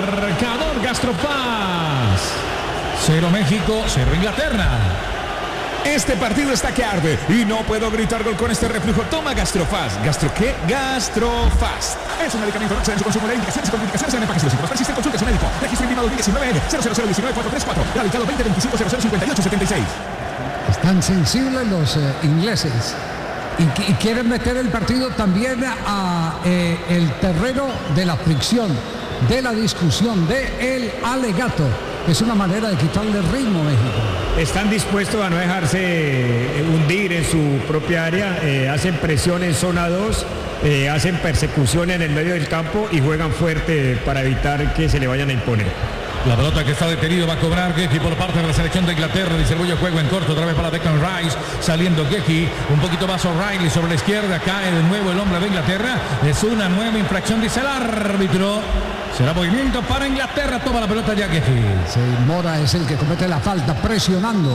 marcador Gastropaz. 0 México, 0 Inglaterra. Este partido está que arde y no puedo gritar gol con este reflujo. Toma Gastrofast. ¿Gastro qué? Gastrofast. Es un medicamento no excede en su consumo de indicaciones y contraindicaciones en empaques lógicos. Persiste en consulta a su médico. Registro INVIMA 2019N 00019-434. Radicado 2025-0058-76. Están sensibles los ingleses y quieren meter el partido también a el terreno de la fricción, de la discusión, de el alegato. Es una manera de quitarle ritmo a México. Están dispuestos a no dejarse hundir en su propia área, hacen presión en zona 2, hacen persecución en el medio del campo y juegan fuerte para evitar que se le vayan a imponer. La pelota que está detenido va a cobrar Geji por parte de la selección de Inglaterra. Distribuye juego en corto otra vez para Declan Rice. Saliendo Geji. Un poquito más O'Reilly sobre la izquierda. Cae de nuevo el hombre de Inglaterra. Es una nueva infracción, dice el árbitro. Será movimiento para Inglaterra. Toma la pelota ya Geji. Sí, Mora es el que comete la falta, presionando.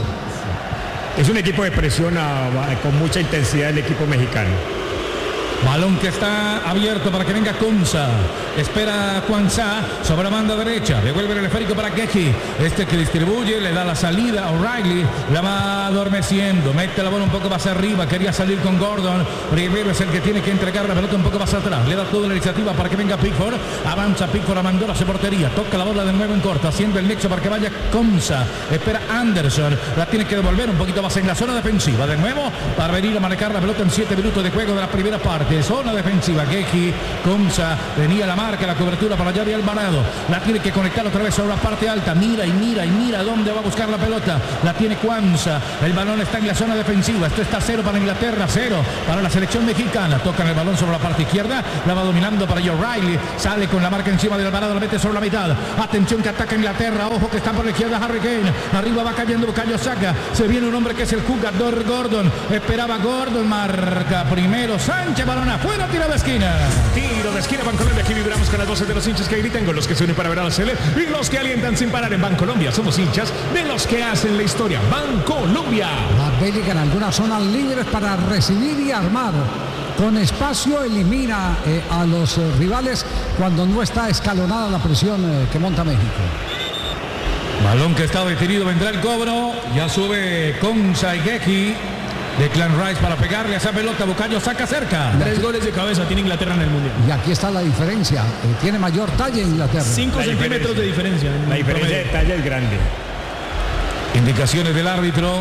Es un equipo de presión con mucha intensidad el equipo mexicano. Balón que está abierto para que venga Konsa. Espera Kwanzaa sobre la banda derecha. Devuelve el esférico para Geji. Este que distribuye, le da la salida a O'Reilly. La va adormeciendo. Mete la bola un poco más arriba. Quería salir con Gordon. Primero es el que tiene que entregar la pelota un poco más atrás. Le da toda la iniciativa para que venga Pickford. Avanza Pickford a Mandora, su portería. Toca la bola de nuevo en corto. Haciendo el nexo para que vaya Konsa. Espera Anderson. La tiene que devolver un poquito más en la zona defensiva. De nuevo para venir a marcar la pelota en 7 minutos de juego de la primera parte. Zona defensiva, Geji, Konsa, venía la marca, la cobertura para Javi Alvarado, la tiene que conectar otra vez sobre la parte alta, mira dónde va a buscar la pelota, la tiene Kwanzaa, el balón está en la zona defensiva, esto está 0 para Inglaterra, 0 para la selección mexicana, tocan el balón sobre la parte izquierda, la va dominando para O'Reilly, sale con la marca encima de Alvarado, la mete sobre la mitad, atención que ataca Inglaterra, ojo que está por la izquierda Harry Kane, arriba va cayendo Bukayo Saka, se viene un hombre que es el jugador Gordon, esperaba Gordon, marca primero Sánchez, balón afuera, tiro de esquina. Tiro de esquina, Bancolombia. Aquí vibramos con las voces de los hinchas que gritan, con los que se unen para ver a la Sele y los que alientan sin parar en Bancolombia. Somos hinchas de los que hacen la historia. Bancolombia. La Bélgica en algunas zonas libres para recibir y armar. Con espacio elimina a los rivales cuando no está escalonada la presión que monta México. Balón que está detenido, vendrá el cobro. Ya sube Konsa y Geji. Declan Rice para pegarle a esa pelota. Bukayo Saka cerca. 3 goles de cabeza tiene Inglaterra en el Mundial. Y aquí está la diferencia. Tiene mayor talla Inglaterra. 5 centímetros de diferencia. La diferencia de talla es grande. Indicaciones del árbitro.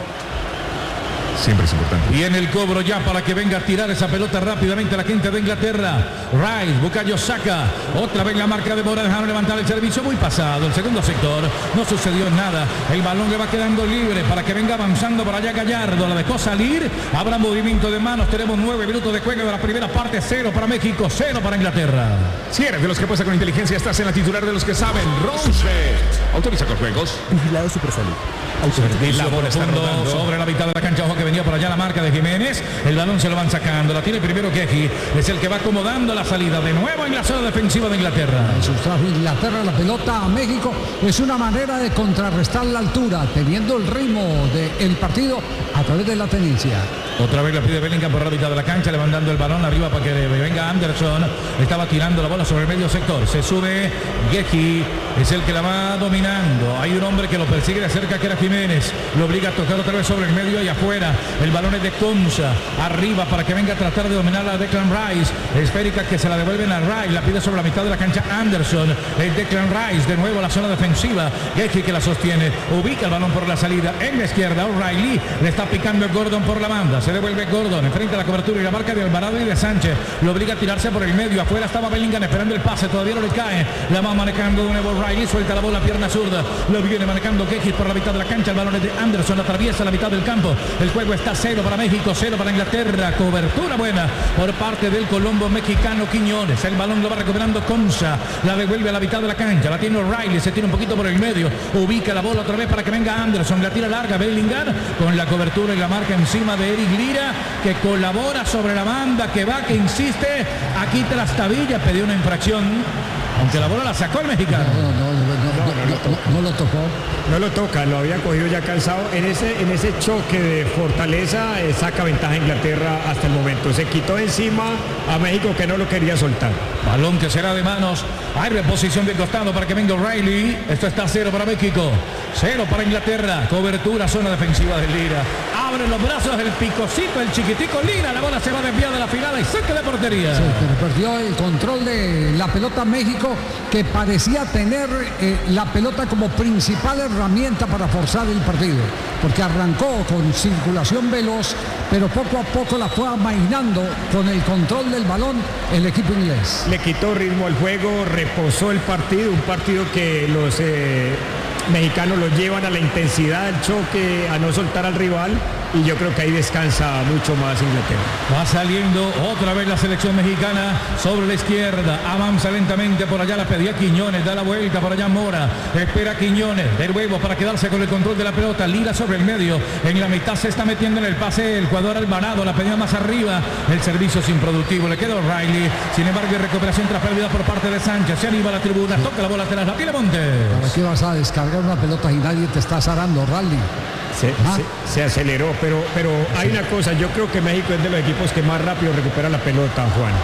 Siempre es importante. Y en el cobro ya para que venga a tirar esa pelota rápidamente la gente de Inglaterra. Rice, Bukayo Saka. Otra vez la marca de Mora, dejaron levantar el servicio muy pasado. El segundo sector, no sucedió nada. El balón le va quedando libre para que venga avanzando por allá Gallardo. La dejó salir. Habrá movimiento de manos. Tenemos 9 minutos de juego de la primera parte. 0 para México, 0 para Inglaterra. Si eres de los que apuesta con inteligencia, estás en la titular de los que saben. Roosevelt. Autoriza con juegos. Vigilado Supersalud. Servicio profundo sobre la mitad de la cancha. Ojo que venía por allá la marca de Jiménez. El balón se lo van sacando. La tiene primero Geji. Es el que va acomodando la salida. De nuevo en la zona defensiva de Inglaterra. Sustrajo Inglaterra la pelota a México. Es una manera de contrarrestar la altura, teniendo el ritmo del partido a través de la tenencia. Otra vez la pide Bellingham por la mitad de la cancha, le van dando el balón arriba para que venga Anderson. Estaba tirando la bola sobre el medio sector. Se sube Geji, es el que la va dominando. Hay un hombre que lo persigue de cerca, que era Jiménez. Lo obliga a tocar otra vez sobre el medio y afuera. El balón es de Konsa. Arriba para que venga a tratar de dominar a Declan Rice. Esférica que se la devuelven a Rice. La pide sobre la mitad de la cancha Anderson. El Declan Rice de nuevo a la zona defensiva. Geji que la sostiene. Ubica el balón por la salida. En la izquierda O'Reilly. Le está picando Gordon por la banda. Se devuelve Gordon, enfrenta a la cobertura y la marca de Alvarado y de Sánchez. Lo obliga a tirarse por el medio. Afuera estaba Bellingham esperando el pase. Todavía no le cae. La va manejando de nuevo O'Reilly. Suelta la bola, pierna zurda. Lo viene manejando Geji por la mitad de la cancha. El balón es de Anderson. Atraviesa la mitad del campo. El juego está 0 para México, 0 para Inglaterra. Cobertura buena por parte del colombo mexicano Quiñones. El balón lo va recuperando Konsa. La devuelve a la mitad de la cancha. La tiene O'Reilly. Se tira un poquito por el medio. Ubica la bola otra vez para que venga Anderson. La tira larga Bellingham con la cobertura y la marca encima de Eric Lira, que colabora sobre la banda, que va, que insiste. Aquí Trastabilla pidió una infracción, aunque la bola la sacó el mexicano. No lo tocó. No lo toca, lo había cogido ya calzado. En ese choque de fortaleza saca ventaja a Inglaterra hasta el momento. Se quitó encima a México, que no lo quería soltar. Balón que será de manos. Hay reposición de costado para que venga O'Reilly. Esto está 0 para México, 0 para Inglaterra. Cobertura, zona defensiva de Lira. Abre los brazos el picocito, el chiquitico Lira. La bola se va desviada de la final y saque de portería. Sí, pero perdió el control de la pelota México, que parecía tener la pelota como principal herramienta para forzar el partido, porque arrancó con circulación veloz, pero poco a poco la fue amainando con el control del balón el equipo inglés. Le quitó ritmo al juego, reposó el partido, un partido que los mexicanos lo llevan a la intensidad del choque, a no soltar al rival, y yo creo que ahí descansa mucho más Inglaterra. Va saliendo otra vez la selección mexicana sobre la izquierda, avanza lentamente por allá, la pedía Quiñones, da la vuelta por allá Mora, espera Quiñones, del huevo para quedarse con el control de la pelota, Lira sobre el medio, en la mitad se está metiendo en el pase el jugador Alvarado, la pedía más arriba, el servicio es improductivo, le queda O'Reilly, sin embargo hay recuperación tras pérdida por parte de Sánchez, se anima a la tribuna, toca la bola atrás, la tiene Montes. ¿Para qué vas a descargar una pelota y nadie te está zarando, O'Reilly? Se aceleró, pero hay una cosa, yo creo que México es de los equipos que más rápido recupera la pelota, Juan.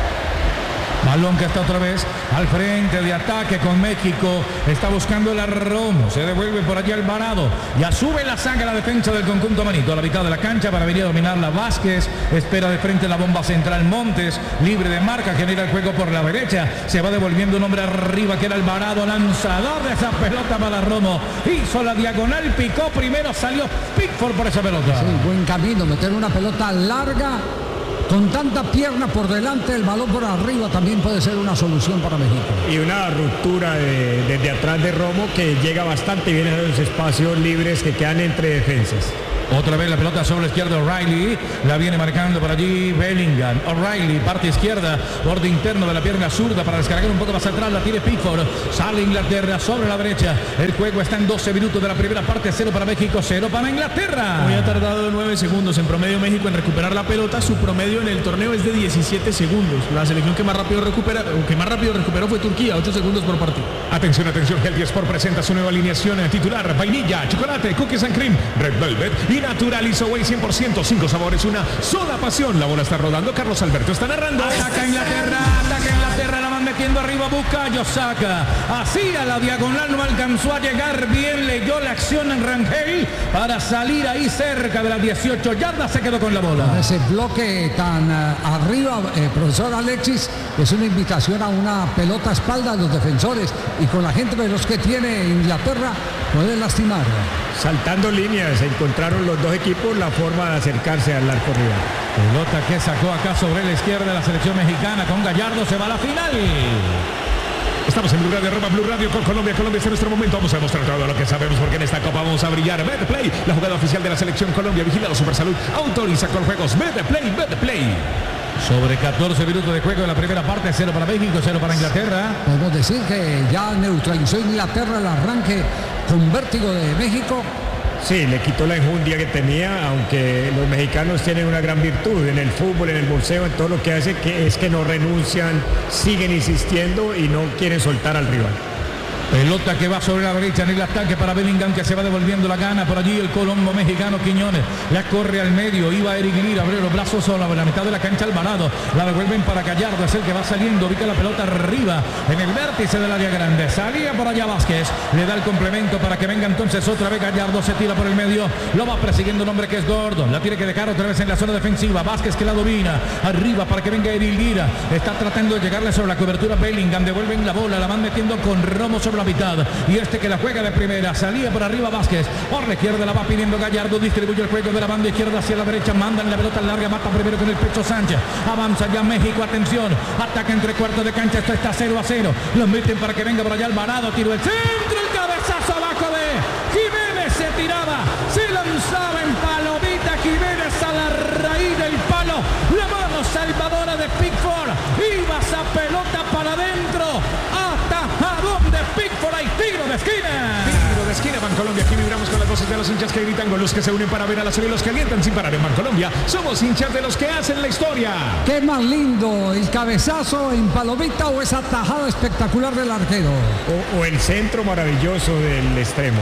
Balón que está otra vez al frente de ataque con México. Está buscando la Romo. Se devuelve por allí Alvarado. Ya sube la saga la defensa del conjunto manito a la mitad de la cancha para venir a dominar la Vázquez. Espera de frente la bomba central Montes. Libre de marca. Genera el juego por la derecha. Se va devolviendo un hombre arriba que era Alvarado. Lanzador de esa pelota para la Romo. Hizo la diagonal. Picó primero. Salió Pickford por esa pelota. Sí, buen camino. Meter una pelota larga. Con tanta pierna por delante, el balón por arriba también puede ser una solución para México. Y una ruptura desde atrás de Romo, que llega bastante bien a los espacios libres que quedan entre defensas. Otra vez la pelota sobre la izquierda, O'Reilly, la viene marcando por allí Bellingham. O'Reilly, parte izquierda, borde interno de la pierna zurda para descargar un poco más atrás, la tiene Pickford, sale Inglaterra sobre la derecha. El juego está en 12 minutos de la primera parte, 0 para México, 0 para Inglaterra. Hoy ha tardado 9 segundos en promedio México en recuperar la pelota, su promedio en el torneo es de 17 segundos. La selección que más rápido recuperó fue Turquía, 8 segundos por partido. Atención, Healthy Sport presenta su nueva alineación titular: vainilla, chocolate, cookies and cream, red velvet y natural Isoway 100%, 5 sabores, una sola pasión. La bola está rodando, Carlos Alberto está narrando. Ataca Inglaterra, la van metiendo arriba, busca Osaka. Así a la diagonal no alcanzó a llegar bien, leyó la acción en Rangel para salir ahí cerca de las 18 yardas, se quedó con la bola. Ese bloque tan arriba, profesor Alexis, es una invitación a una pelota a espalda a los defensores, y con la gente veloz que tiene Inglaterra puede lastimar. Saltando líneas, encontraron los dos equipos la forma de acercarse al arco rival. Pelota que sacó acá sobre la izquierda de la selección mexicana con Gallardo, se va a la final. Estamos en Blue Radio, Blue Radio con Colombia. Colombia es en nuestro momento. Vamos a demostrar todo lo que sabemos, porque en esta Copa vamos a brillar. Betplay, la jugada oficial de la selección Colombia, vigilado Supersalud, autoriza con juegos. Betplay. Sobre 14 minutos de juego en la primera parte, 0 para México, 0 para Inglaterra. Podemos decir que ya neutralizó Inglaterra el arranque con vértigo de México. Sí, le quitó la enjundia que tenía, aunque los mexicanos tienen una gran virtud en el fútbol, en el bolseo, en todo lo que hace, que es que no renuncian, siguen insistiendo y no quieren soltar al rival. Pelota que va sobre la derecha en el ataque para Bellingham, que se va devolviendo la gana por allí el colombo mexicano Quiñones. La corre al medio, iba Eric Lira, abrió los brazos sobre la mitad de la cancha Alvarado. La devuelven para Gallardo, es el que va saliendo, ubica la pelota arriba en el vértice del área grande. Salía por allá Vázquez, le da el complemento para que venga entonces otra vez Gallardo, se tira por el medio, lo va persiguiendo un hombre que es Gordon. La tiene que dejar otra vez en la zona defensiva. Vázquez que la domina, arriba para que venga Eric Lira. Está tratando de llegarle sobre la cobertura Bellingham, devuelven la bola, la van metiendo con Romo sobre la mitad, y este que la juega de primera, salía por arriba Vázquez, por la izquierda la va pidiendo Gallardo, distribuye el juego de la banda izquierda hacia la derecha, mandan la pelota larga, mata primero con el pecho Sánchez, avanza ya México, atención, ataca entre cuartos de cancha, esto está 0-0, lo meten para que venga por allá Alvarado, tiro el centro, el cabezazo abajo de Jiménez, se tiraba, se lanzaba en palomita Jiménez a la raíz del palo, la mano salvadora de Pickford, iba esa pelota para adentro, hasta a donde Pickford hay tiro de esquina. Bancolombia, aquí vibramos con las 12 voces de los hinchas que gritan gol, los que se unen para ver a la serie, los que alientan sin parar en Bancolombia. Somos hinchas de los que hacen la historia. Qué más lindo, el cabezazo en palomita o esa tajada espectacular del arquero. O el centro maravilloso del extremo.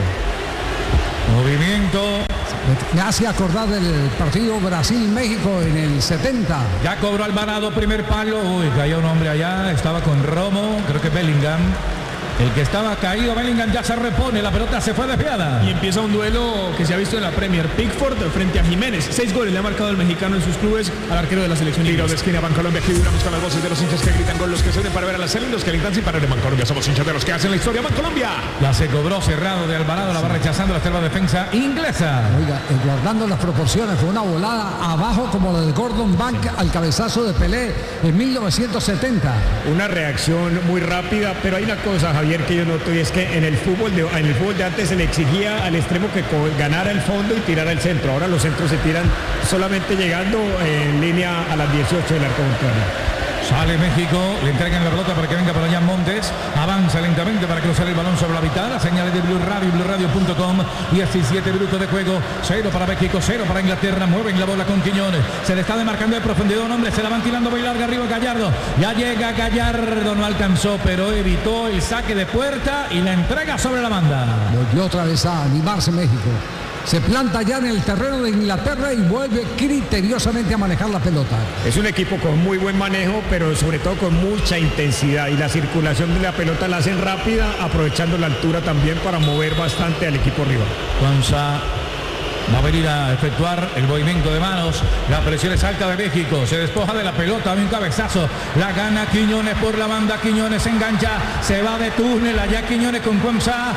Movimiento. Me hace acordar del partido Brasil-México en el 70. Ya cobró Alvarado, primer palo. Uy, caía un hombre allá, estaba con Romo, creo que Bellingham. El que estaba caído, Bellingham, ya se repone, la pelota se fue desviada. Y empieza un duelo que se ha visto en la Premier. Pickford frente a Jiménez. 6 goles le ha marcado el mexicano en sus clubes al arquero de la selección. Tiro de esquina, Bancolombia. Aquí duramos con las voces de los hinchas que gritan gol, los que se unen para ver a la serie, los que alientan sin parar en Bancolombia. Somos hinchas de los que hacen la historia, Bancolombia. Ya se cobró cerrado de Alvarado, la va rechazando la selva defensa inglesa. Oiga, guardando las proporciones, fue una volada abajo como la de Gordon Bank al cabezazo de Pelé en 1970. Una reacción muy rápida, pero hay una cosa, Javier, que yo noto, y es que en el fútbol de antes se le exigía al extremo que ganara el fondo y tirara el centro. Ahora los centros se tiran solamente llegando en línea a las 18 del arco contrario. Sale México, le entregan la pelota para que venga para allá Montes, avanza lentamente para cruzar el balón sobre la mitad, las señales de Blue Radio, BlueRadio.com, 17 minutos de juego, 0 para México, 0 para Inglaterra, mueven la bola con Quiñones, se le está demarcando de profundidad un hombre, se la van tirando muy larga arriba Gallardo, ya llega Gallardo, no alcanzó, pero evitó el saque de puerta y la entrega sobre la banda. Volvió otra vez a animarse México. Se planta ya en el terreno de Inglaterra y vuelve criteriosamente a manejar la pelota. Es un equipo con muy buen manejo, pero sobre todo con mucha intensidad, y la circulación de la pelota la hacen rápida, aprovechando la altura también para mover bastante al equipo rival. Juanza va a venir a efectuar el movimiento de manos. La presión es alta de México. Se despoja de la pelota. Hay un cabezazo. La gana Quiñones por la banda. Quiñones se engancha. Se va de túnel. Allá Quiñones con Juanza.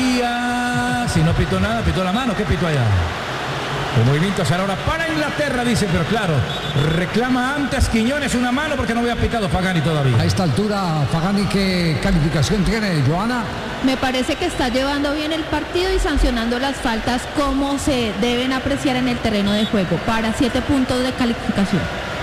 Caía. Si no pitó nada, pitó la mano. ¿Qué pitó allá? El movimiento será ahora para Inglaterra, dice, pero claro, reclama antes Quiñones una mano porque no había pitado Fagani todavía. A esta altura, Fagani, ¿qué calificación tiene, Joana? Me parece que está llevando bien el partido y sancionando las faltas como se deben apreciar en el terreno de juego, para 7 puntos de calificación.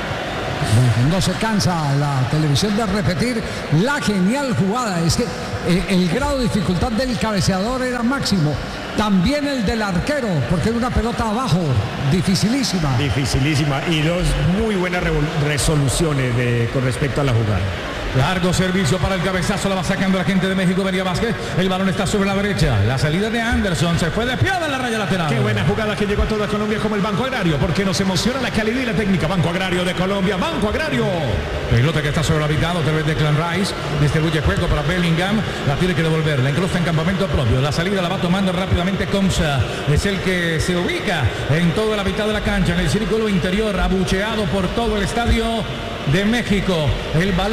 No se cansa la televisión de repetir la genial jugada. Es que el grado de dificultad del cabeceador era máximo. También el del arquero, porque era una pelota abajo, dificilísima. Dificilísima, y dos muy buenas resoluciones con respecto a la jugada. Largo servicio para el cabezazo, la va sacando la gente de México, venía Vázquez, el balón está sobre la derecha, la salida de Anderson, se fue de piada en la raya lateral. Qué buena jugada que llegó a toda Colombia como el Banco Agrario, porque nos emociona la calidad y la técnica. Banco Agrario de Colombia, Banco Agrario. Pelota que está sobre la mitad, otra vez de Clan Rice, distribuye juego para Bellingham, la tiene que devolver, la incrusta en campamento propio, la salida la va tomando rápidamente Comsa, es el que se ubica en toda la mitad de la cancha, en el círculo interior, abucheado por todo el estadio de México. El balón